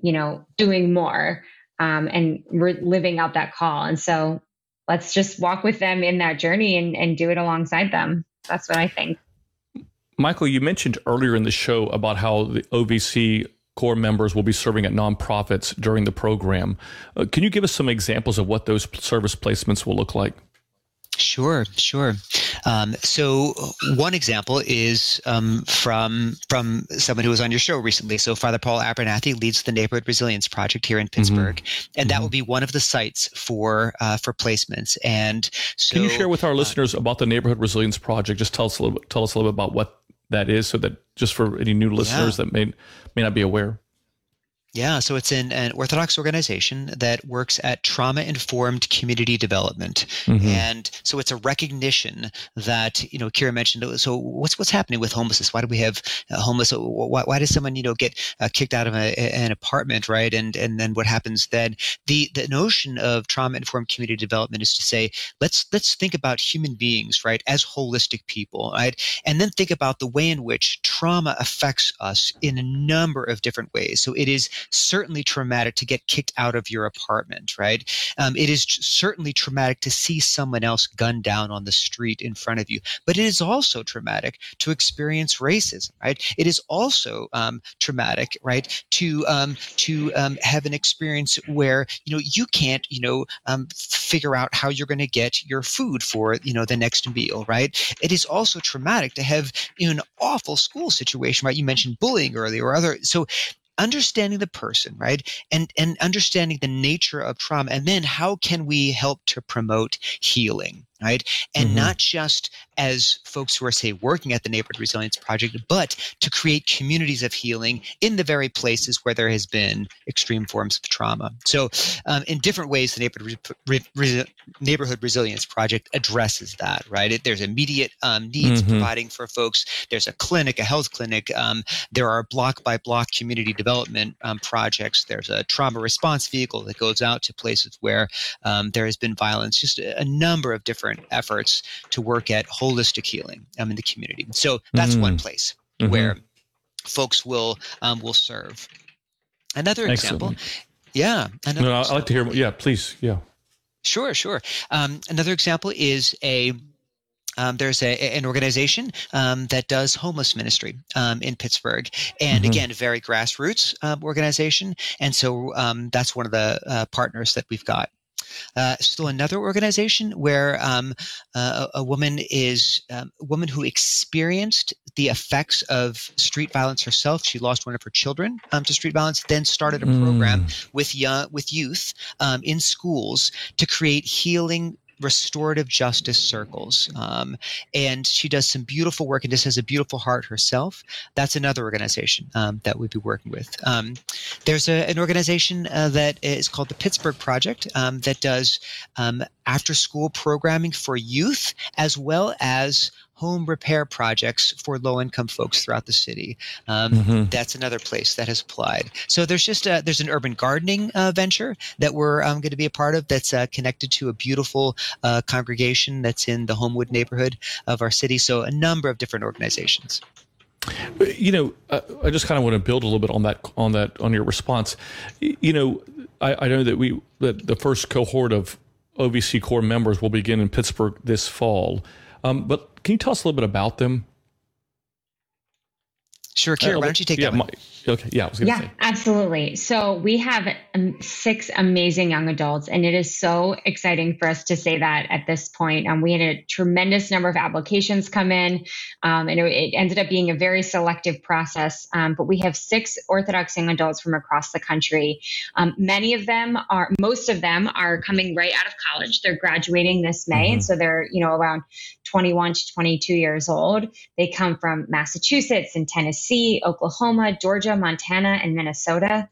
doing more, and we're living out that call. And so let's just walk with them in that journey and do it alongside them. That's what I think. Michael, you mentioned earlier in the show about how the OVC core members will be serving at nonprofits during the program. Can you give us some examples of what those service placements will look like? Sure. So one example is from someone who was on your show recently. So Father Paul Abernathy leads the Neighborhood Resilience Project here in Pittsburgh, and that will be one of the sites for placements. And so, can you share with our listeners about the Neighborhood Resilience Project? Just tell us a little bit about what that is, so that just for any new listeners that may not be aware. Yeah, so it's an Orthodox organization that works at trauma-informed community development, and so it's a recognition that Kira mentioned. So what's happening with homelessness? Why do we have homeless? Why does someone get kicked out of an apartment, right? And then what happens then? The notion of trauma-informed community development is to say let's think about human beings, right, as holistic people, right, and then think about the way in which trauma affects us in a number of different ways. So it is certainly traumatic to get kicked out of your apartment, right? It is certainly traumatic to see someone else gunned down on the street in front of you, but it is also traumatic to experience racism, right? It is also traumatic, right, to have an experience where you can't figure out how you're going to get your food for the next meal, right? It is also traumatic to have an awful school situation, right? You mentioned bullying earlier, or other. So understanding the person, right, and understanding the nature of trauma, and then how can we help to promote healing, right? And not just as folks who are, say, working at the Neighborhood Resilience Project, but to create communities of healing in the very places where there has been extreme forms of trauma. So in different ways, the Neighborhood Resilience Project addresses that, right? There's immediate needs providing for folks. There's a clinic, a health clinic. There are block-by-block community development projects. There's a trauma response vehicle that goes out to places where there has been violence. Just a number of different efforts to work at holistic healing in the community. So that's one place where folks will serve. Another example. Yeah. I'd like to hear. Yeah, please. Yeah. Sure. Another example is there's an organization that does homeless ministry in Pittsburgh, and again, very grassroots organization. And so that's one of the partners that we've got. Still another organization where a woman who experienced the effects of street violence herself. She lost one of her children to street violence, then started a program with youth in schools to create healing restorative justice circles. And she does some beautiful work and just has a beautiful heart herself. That's another organization that we'd be working with. There's an organization that is called the Pittsburgh Project that does after-school programming for youth, as well as home repair projects for low-income folks throughout the city. That's another place that has applied. So there's an urban gardening venture that we're going to be a part of that's connected to a beautiful congregation that's in the Homewood neighborhood of our city. So a number of different organizations. I just kind of want to build a little bit on your response. I know that the first cohort of OVC core members will begin in Pittsburgh this fall. But can you tell us a little bit about them? Sure, Kira, why don't you take that one? Okay, yeah, I was going to say. Absolutely. So we have 6 amazing young adults, and it is so exciting for us to say that at this point. We had a tremendous number of applications come in, and it ended up being a very selective process. But we have 6 Orthodox young adults from across the country. Most of them are coming right out of college. They're graduating this May, and so they're around 21 to 22 years old. They come from Massachusetts and Tennessee, Oklahoma, Georgia, Montana, and Minnesota.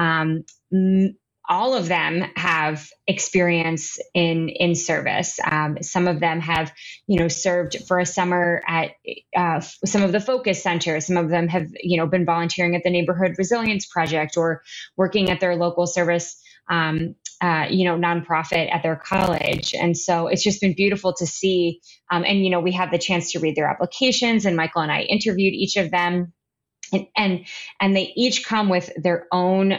All of them have experience in service. Some of them have, served for a summer at some of the focus centers. Some of them have, been volunteering at the Neighborhood Resilience Project or working at their local service nonprofit at their college. And so it's just been beautiful to see. And we had the chance to read their applications, and Michael and I interviewed each of them. And they each come with their own